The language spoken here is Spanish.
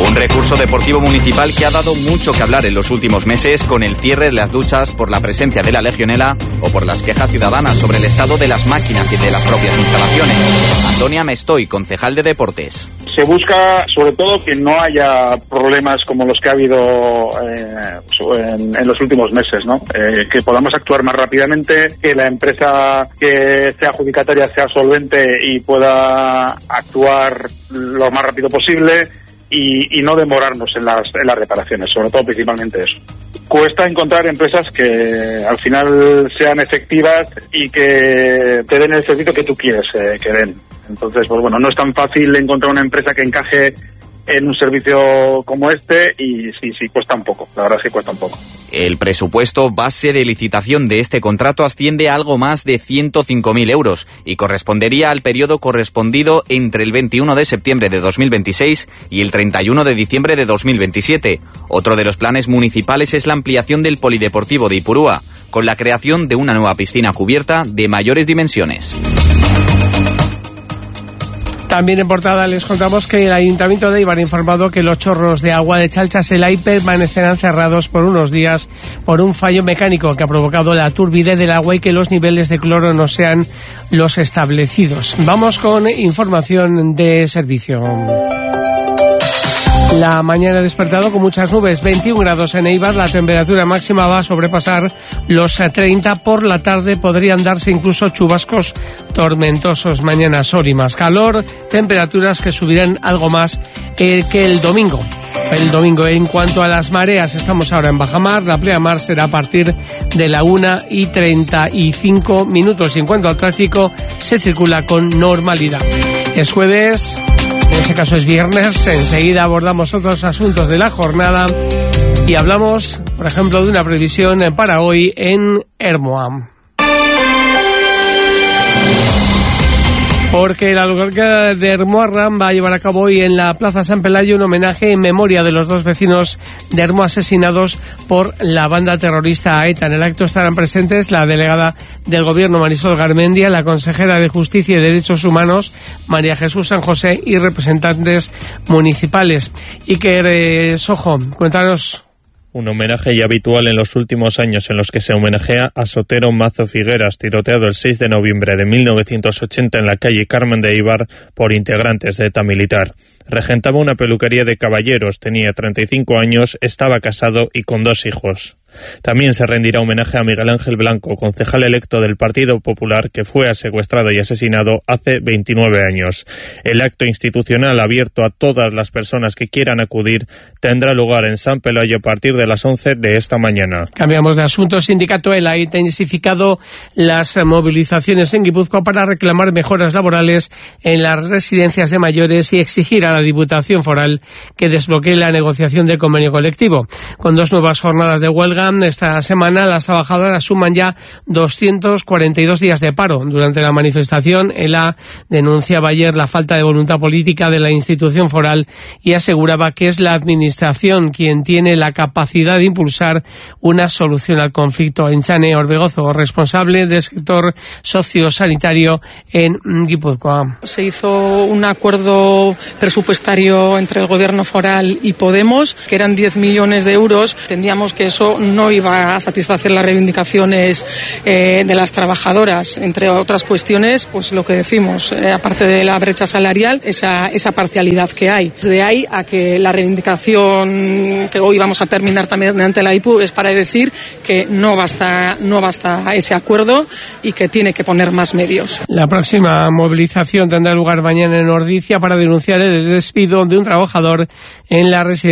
Un recurso deportivo municipal que ha dado mucho que hablar en los últimos meses con el cierre de las duchas por la presencia de la legionela o por las quejas ciudadanas sobre el estado de las máquinas y de las propias instalaciones. Antonia Mestoy, concejal de Deportes. Se busca sobre todo que no haya problemas como los que ha habido en los últimos meses, ¿no? Que podamos actuar más rápidamente, que la empresa que sea adjudicataria sea solvente y pueda actuar lo más rápido posible y no demorarnos en las reparaciones, sobre todo principalmente eso. Cuesta encontrar empresas que al final sean efectivas y que te den el servicio que tú quieres que den. Entonces, pues bueno, no es tan fácil encontrar una empresa que encaje en un servicio como este y sí, cuesta un poco, la verdad es que cuesta un poco. El presupuesto base de licitación de este contrato asciende a algo más de 105.000 euros y correspondería al periodo correspondido entre el 21 de septiembre de 2026 y el 31 de diciembre de 2027. Otro de los planes municipales es la ampliación del polideportivo de Ipurúa, con la creación de una nueva piscina cubierta de mayores dimensiones. También en portada les contamos que el Ayuntamiento de Eibar ha informado que los chorros de agua de Chalchas-Elai permanecerán cerrados por unos días por un fallo mecánico que ha provocado la turbidez del agua y que los niveles de cloro no sean los establecidos. Vamos con información de servicio. La mañana ha despertado con muchas nubes, 21 grados en Eibar, la temperatura máxima va a sobrepasar los 30, por la tarde podrían darse incluso chubascos tormentosos, mañana sol y más calor, temperaturas que subirán algo más que el domingo. El domingo, en cuanto a las mareas, estamos ahora en bajamar, la pleamar será a partir de la 1:35 y en cuanto al tráfico, se circula con normalidad. Es jueves. En este caso es viernes, enseguida abordamos otros asuntos de la jornada y hablamos, por ejemplo, de una previsión para hoy en Hermoa. Porque la localidad de Hermoa va a llevar a cabo hoy en la Plaza San Pelayo un homenaje en memoria de los dos vecinos de Hermoa asesinados por la banda terrorista ETA. En el acto estarán presentes la delegada del Gobierno, Marisol Garmendia, la consejera de Justicia y Derechos Humanos, María Jesús San José, y representantes municipales. Iker Sojo, cuéntanos. Un homenaje ya habitual en los últimos años en los que se homenajea a Sotero Mazo Figueras, tiroteado el 6 de noviembre de 1980 en la calle Carmen de Eibar por integrantes de ETA militar. Regentaba una peluquería de caballeros, tenía 35 años, estaba casado y con 2 hijos. También se rendirá homenaje a Miguel Ángel Blanco, concejal electo del Partido Popular, que fue secuestrado y asesinado hace 29 años. El acto institucional, abierto a todas las personas que quieran acudir, tendrá lugar en San Pelayo a partir de las 11 de esta mañana. Cambiamos de asunto. El sindicato ELA ha intensificado las movilizaciones en Guipúzcoa para reclamar mejoras laborales en las residencias de mayores y exigir a la Diputación Foral que desbloquee la negociación del convenio colectivo. Con 2 nuevas jornadas de huelga esta semana, las trabajadoras suman ya 242 días de paro. Durante la manifestación, ELA denunciaba ayer la falta de voluntad política de la institución foral y aseguraba que es la Administración quien tiene la capacidad de impulsar una solución al conflicto. Enchane Orbegozo, responsable del sector sociosanitario en Guipúzcoa. Se hizo un acuerdo presupuestario entre el Gobierno foral y Podemos, que eran 10 millones de euros. Entendíamos que eso no iba a satisfacer las reivindicaciones de las trabajadoras, entre otras cuestiones, pues lo que decimos, aparte de la brecha salarial, esa parcialidad que hay. De ahí a que la reivindicación que hoy vamos a terminar también ante la IPU es para decir que no basta ese acuerdo y que tiene que poner más medios. La próxima movilización tendrá lugar mañana en Ordizia para denunciar el despido de un trabajador en la residencia